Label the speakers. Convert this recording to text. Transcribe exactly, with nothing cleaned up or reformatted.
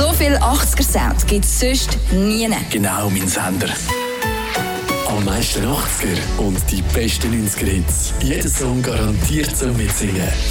Speaker 1: So viel achtziger-Sound gibt es sonst nie.
Speaker 2: Genau, mein Sender. Am meisten achtziger und die besten neunziger-Hits. Jeder Song garantiert zum Mitsingen.